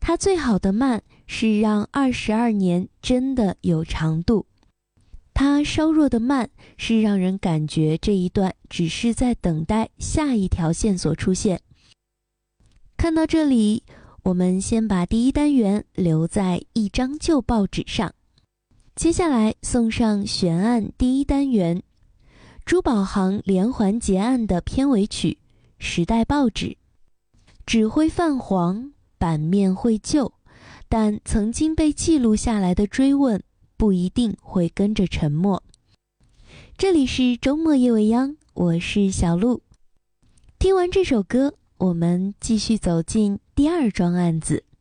它最好的慢是让22年真的有长度，它稍弱的慢是让人感觉这一段只是在等待下一条线索出现。看到这里，我们先把第一单元留在一张旧报纸上，接下来送上悬案第一单元珠宝行连环劫案的片尾曲《时代报纸》。纸会泛黄，版面会旧，但曾经被记录下来的追问不一定会跟着沉默。这里是周末夜未央，我是小鹿。听完这首歌，我们继续走进第二桩案子。